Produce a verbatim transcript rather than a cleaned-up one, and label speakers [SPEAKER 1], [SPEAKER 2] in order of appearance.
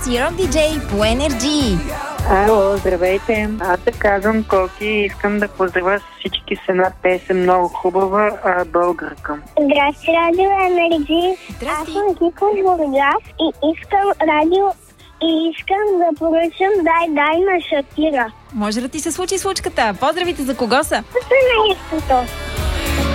[SPEAKER 1] си Рок Диджей по Енерджи.
[SPEAKER 2] Ало, здравейте. Аз се казвам Коки и искам да поздравя всички с една песен много хубава, а, българка.
[SPEAKER 3] Здрасти, Радио Енерджи. Аз съм Кико Бургас и искам радио и искам да поръчам Дай, дай на Шакира.
[SPEAKER 1] Може да ти се случи случката. Поздравите, за кого са?
[SPEAKER 3] Семейството.